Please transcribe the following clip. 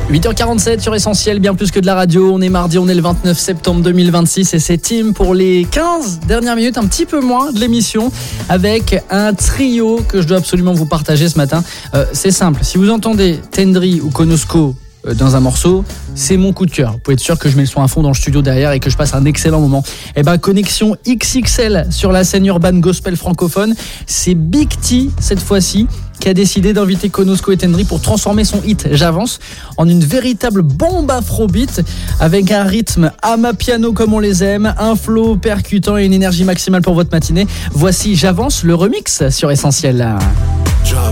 8h47 sur Essentiel, bien plus que de la radio. On est mardi, on est le 29 septembre 2026 et c'est Tim pour les 15 dernières minutes, un petit peu moins de l'émission, avec un trio que je dois absolument vous partager ce matin. C'est simple, si vous entendez Tendry ou Konosko dans un morceau, c'est mon coup de cœur. Vous pouvez être sûr que je mets le son à fond dans le studio derrière et que je passe un excellent moment. Connexion XXL sur la scène urbaine gospel francophone. C'est Big T cette fois-ci qui a décidé d'inviter Konosko et Tendry pour transformer son hit J'avance en une véritable bombe afrobeat avec un rythme amapiano comme on les aime, un flow percutant et une énergie maximale pour votre matinée. Voici J'avance, le remix sur Essentiel.